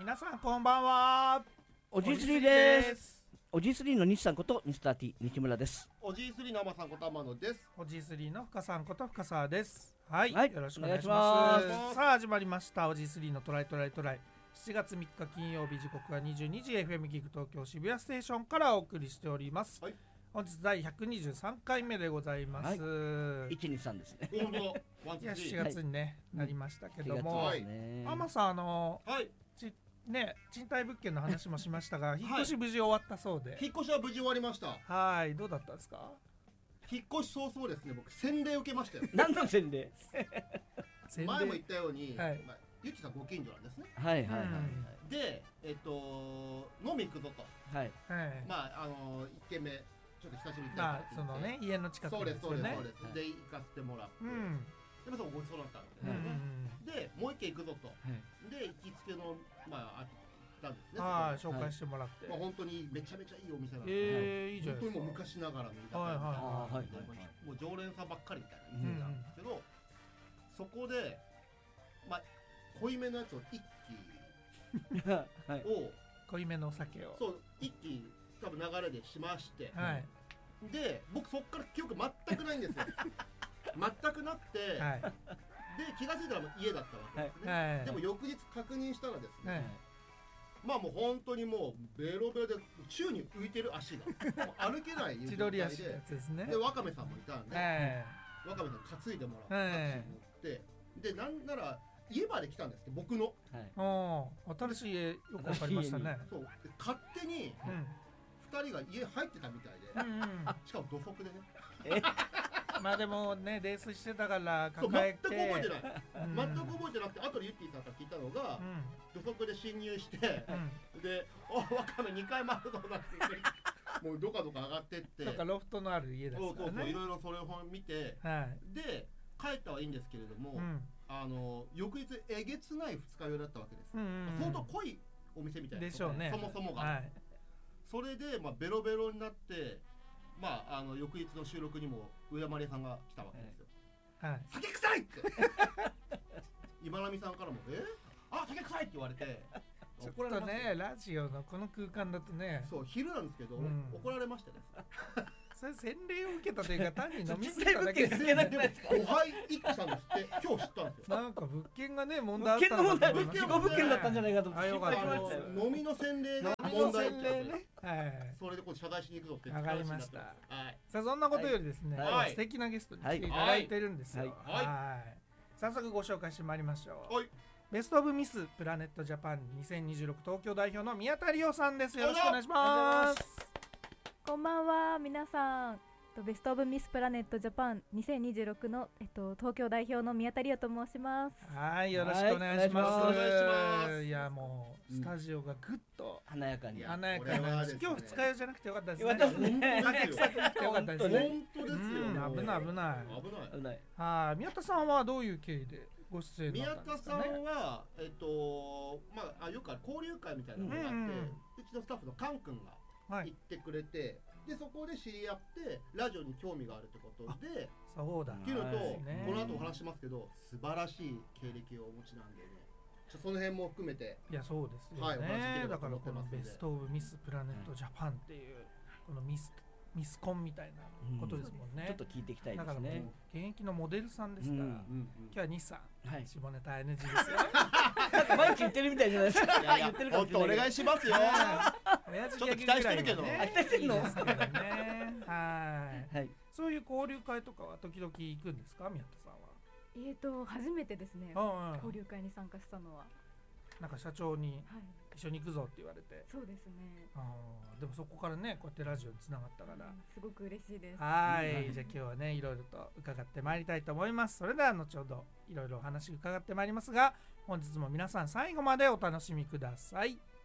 皆さんこんばんは。 おじい3です。おじい3の西さんことミスター T 西村です。 おじい3の天さんこと天野です。 おじい3の深さんこと深沢です。はい、 はい、 よろしくお願いします。さあ始まりましたおじい3のトライトライトライ。7月3日金曜日、時刻は22時、 FM ギグ東京渋谷ステーションからお送りしております。 はい、 本日第123回目でございます。 はい、123ですね。 いや7月にね、なりましたけども、 はい、 天さんはい、 ね、賃貸物件の話もしましたが、引っ越し無事終わったそうで、 引っ越しは無事終わりました。 はい、どうだったんですか？ 引っ越し早々ですね、僕洗礼受けましたよ。 何の洗礼？ 前も言ったように、 はい、 ゆきさんご近所なんですね。 はいはいはい、 で、飲み行くぞと、 はい、 まあ1軒目ちょっと久しぶりに行ったまあそのね、家の近くですよね。 そうですで行かせてもらって、でまたごちそうだったんで、でもう一軒行くぞと、で行きつけのまああったんですね。 紹介してもらって、 まあ本当にめちゃめちゃいいお店なんで、 いいじゃないですか。 本当にもう昔ながらの居酒屋みたいな、もう常連さんばっかりみたいな店なんですけど、そこでまあ濃いめのやつを一気を濃いめのお酒をそう一気多分流れでしまして、で僕そっから記憶全くないんですよ。全くなくて、で気が付いたら家だったわけですね。でも翌日確認したらですね、まあもう本当にもうベロベロで宙に浮いてる足がもう歩けない千鳥足のやつですね。 でワカメさんもいたんで、ワカメさん担いでもらってタクシーに乗って、でなんなら家まで来たんですけど、僕の、 新しい家よくわかりましたね。 そうで勝手に2人が家入ってたみたいで、しかも土足でね。 まあでもね、泥酔してたから抱えて、 全く覚えてない、全く覚えてなくて、後でユッティさんから聞いたのが、土足で侵入して、で「おワカメ2階回るぞ」なんて言ってもうどかどか上がってって、 なんかロフトのある家ですからね。 いろいろそれを見て、で帰ったはいいんですけれども、翌日えげつない二日酔いだったわけです。相当濃いお店みたいなでしょうね、そもそもが。それでベロベロになって、翌日の収録にも上田まりえさんが来たわけですよ。酒臭いって今波さんからも酒臭いって言われて、 ちょっとね、ラジオのこの空間だとね、 そう昼なんですけど怒られましたね。 それ洗礼を受けたというか、単に飲みすぎただけですね。5杯一気さんですって、今日知ったんですよ。 なんか物件がね、問題あったのかと思いました。 物件だったんじゃないかと思って心配しましたよ。 飲みの洗礼が問題ってね。 それで謝罪しに行くぞってわかりました。さあそんなことよりですね、素敵なゲストに来ていただいてるんですよ。早速ご紹介してまいりましょう。ベストオブミスプラネットジャパン2026東京代表の宮田理央さんです。よろしくお願いします。 こんばんは皆さん。ベストオブミスプラネットジャパン2026の、東京代表の宮田理央と申します。 はい、よろしくお願いします。いやもうスタジオがぐっと華やかに今日二日酔いじゃなくてよかったですね。 よかったね。 酒臭くなくてよかったですね。 本当ですよ。 危ない。はい、宮田さんはどういう経緯でご出演だったんですかね。 宮田さんはよくある交流会みたいなのがあって、うちのスタッフのカン君が行ってくれて、でそこで知り合ってラジオに興味があるってことで、 そうだっていうのと、この後お話しますけど素晴らしい経歴をお持ちなんでね、その辺も含めて、 いやそうですよね。だからこのベストオブミスプラネットジャパンっていうこのミスコンみたいなことですもんね。 ちょっと聞いていきたいですね。 だからもう現役のモデルさんですから、今日は西さん下ネタ NG ですよ。 毎日言ってるみたいじゃないですか。言ってるかもしれない。 お願いしますよ。 ちょっと期待してるけど。 期待してるの。はい。そういう交流会とかは時々行くんですか、宮田さんは。 初めてですね。交流会に参加したのは。 なんか社長に一緒に行くぞって言われて。 そうですね。 でもそこからね、こうやってラジオにつながったから、 すごく嬉しいです。 はい、じゃあ今日はね、いろいろと伺ってまいりたいと思います。それでは後ほどいろいろお話伺ってまいりますが、本日も皆さん最後までお楽しみください。